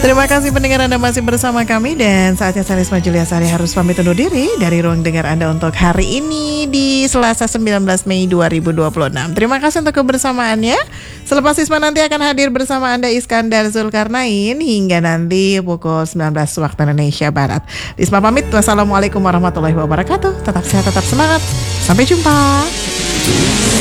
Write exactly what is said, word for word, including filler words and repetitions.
Terima kasih pendengar Anda masih bersama kami. Dan saatnya saya Risma Julia Sari harus pamit undur diri dari ruang dengar Anda untuk hari ini di Selasa sembilan belas Mei dua ribu dua puluh enam. Terima kasih untuk kebersamaannya. Selepas Risma nanti akan hadir bersama Anda Iskandar Zulkarnain hingga nanti pukul sembilan belas waktu Indonesia Barat. Risma pamit. Wassalamualaikum warahmatullahi wabarakatuh. Tetap sehat, tetap semangat. Sampai jumpa.